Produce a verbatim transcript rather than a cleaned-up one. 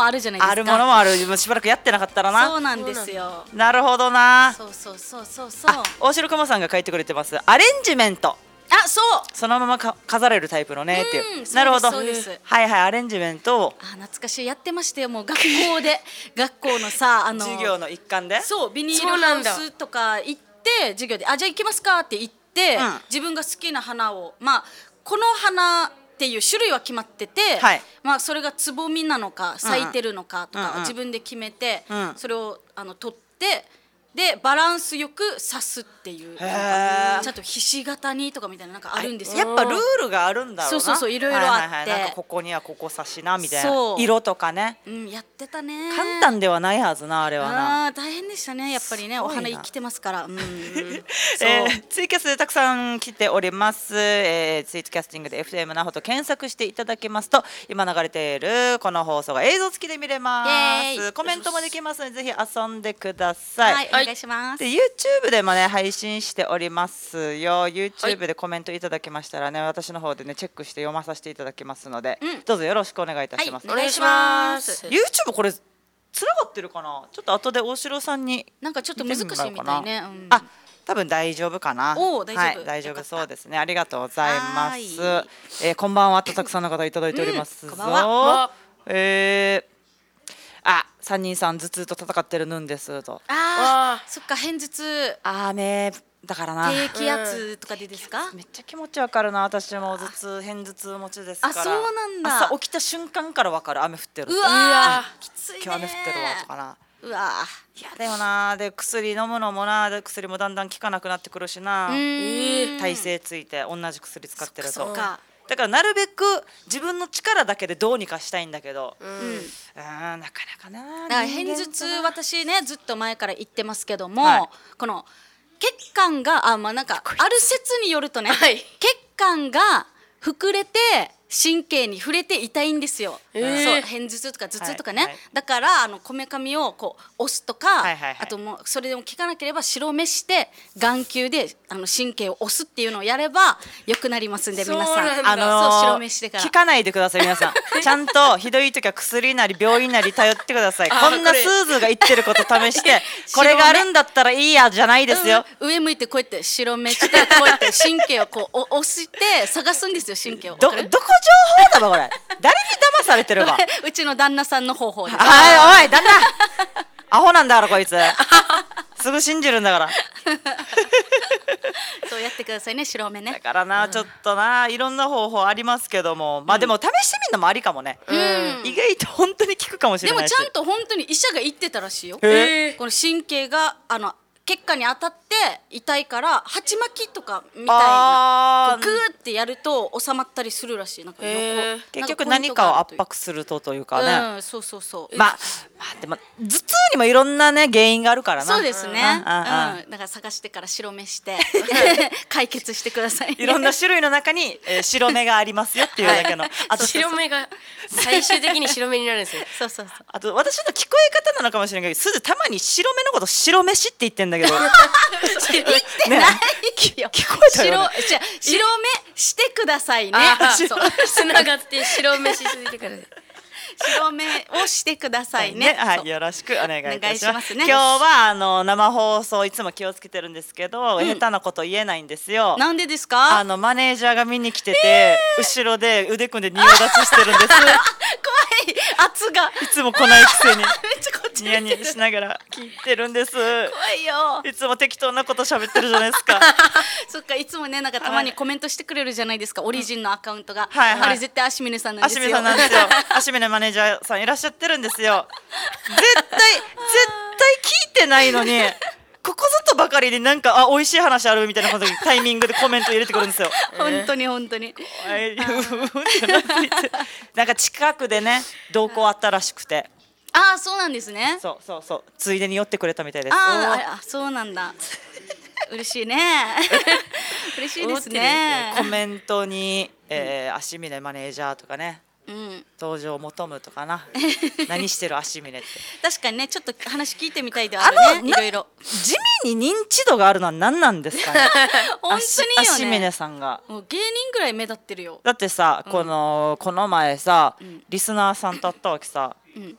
もあるじゃないですか。 あるものもある。しばらくやってなかったらな。 そうなんですよ。 なるほどな。 そうそうそうそうそう。 あ、大城雲さんが書いてくれてます。アレンジメント。 あ、そう。 そのままか飾れるタイプのねっていう。 うん、 なるほど。 そうですそうです。 はいはい、アレンジメントを。 あ、懐かしい、やってましたよ。もう学校で学校のさ、あの授業の一環で。 そう、ビニールハウスとか行って授業で、あ、じゃあ行きますかって言って、うん、自分が好きな花を、まあこの花っていう種類は決まってて、はい、まあそれがつぼみなのか咲いてるのかとか、うんうん、自分で決めて、うん、それをあの取って。でバランスよく刺すっていう、ちゃんとひし形にとかみたいななんかあるんですよ。 やっぱルールがあるんだろうな。 そうそうそう、いろいろあって、はいはいはい、 なんかここにはここ刺しなみたいな、色とかね、 うん、やってたね。 簡単ではないはずな、あれはな。 あ、大変でしたね、やっぱりね、お花生きてますから。うん、 えー、ツイキャスでたくさん来ております、えー、ツイートキャスティングで エフエム なほと検索していただけますと、今流れているこの放送が映像付きで見れます。コメントもできますのでぜひ遊んでください。 はい、お願いします。 で YouTube でもね配信しておりますよ。 YouTube でコメントいただけましたらね、私の方でねチェックして読まさせていただきますので、うん、どうぞよろしくお願いいたします。 はい、お願いします。 YouTube これつながってるかな。ちょっと後で大城さんになんかちょっと難しいみたいね、うん、 あ、多分大丈夫かな。 お、大丈夫、はい、 大丈夫そうですね。ありがとうございます。えー、こんばんはとたくさんの方いただいておりますぞ、うん、こんばんは。えーあ、三人さん頭痛と戦ってるぬんですと。 ああ、そっか、偏頭痛。 雨だからな。 低気圧とかでですか？ めっちゃ気持ちわかるな。私も頭痛、偏頭痛持ちですから。 あ、そうなんだ。 朝起きた瞬間からわかる、雨降ってる。 うわー、きついね。 今日雨降ってるわとかな。 うわー、いやだよな。で薬飲むのもな、で薬もだんだん効かなくなってくるしな。耐性ついて同じ薬使ってると。 そっか。 だからなるべく自分の力だけでどうにかしたいんだけど、うん、あ、なかなかな。 だから偏頭痛、私ねずっと前から言ってますけども、はい、この血管があ、まあなんかある説によるとね、はい、血管が膨れて神経に触れて痛いんですよ。えー、そう、偏頭痛とか頭痛とかね、はいはい、だからあのこめかみをこう押すとか、はいはいはい、あともうそれでも効かなければ白目して眼球であの神経を押すっていうのをやれば良くなりますんで、皆さん、 あのー、 そう、白目してから効かないでください皆さんちゃんとひどい時は薬なり病院なり頼ってくださいこんなスーズーが言ってること試してこれがあるんだったらいいやじゃないですよ、 うん、上向いてこうやって白目してこうやって神経をこう押して探すんですよ、神経を。 どどこ情報だばこれ誰に騙されてるわうちの旦那さんの方法です。 はい、おい旦那アホなんだからこいつすぐ信じるんだからそうやってくださいね、白目ね。 だからな、うん、ちょっとないろんな方法ありますけども、まあでも試してみるのもありかもね、うん、意外と本当に効くかもしれないし。 でもちゃんと本当に医者が言ってたらしいよ。えー、この神経があの血管に当たって痛いから鉢巻きとかみたいなグーってやると収まったりするらしい。なんか横結局何かを圧迫するとというかね、 うん、そうそうそう、 まあ、まあでも頭痛にもいろんなね原因があるからな。 そうですね、うん、うん、だから探してから白目して解決してください、ね、 いろんな種類の中に、えー、白目がありますよっていうだけの、はい、 あと白目が最終的に白目になるんですよそうそうそう。 あと私の聞こえ方なのかもしれないけど、すずたまに白目のこと白飯って言ってんだけど言ってないよ、ね、 聞こえたよね。 白、白目してくださいね。 つながって白目しすぎてから白目をしてくださいね。 はい、よろしくお願いいたします。今日はあの生放送いつも気をつけてるんですけど、うん、下手なこと言えないんですよ。 なんでですか？ あのマネージャーが見に来てて、えー、後ろで腕組んで仁王立ちしてるんです怖い、 圧がいつも来ないくせにニヤニヤしながら聞いてるんです。怖いよ。 いつも適当なこと喋ってるじゃないですかそっか、いつもねなんかたまにコメントしてくれるじゃないですか、オリジンのアカウントが、はいはい、あれ絶対足峰さんなんですよ。 足峰さんなんですよ足峰マネージャーさんいらっしゃってるんですよ絶対絶対聞いてないのにここぞとばかりになんかあ美味しい話あるみたいなことにタイミングでコメント入れてくるんですよ本当に本当に怖いなんか近くでね同行あったらしくて、 ああそうなんですね。 そうそうそう、ついでに寄ってくれたみたいです。 ああそうなんだ嬉しいね嬉しいですね。 コメントに、えー、足峰マネージャーとかね、うん、登場求むとかな何してる足峰って確かにね、ちょっと話聞いてみたいではあるね。いろいろ地味に認知度があるのは何なんですかね本当にいいよね。 足峰さんがもう芸人ぐらい目立ってるよ。 だってさ、うん、このこの前さ、うん、リスナーさんと会ったわけさ、うん、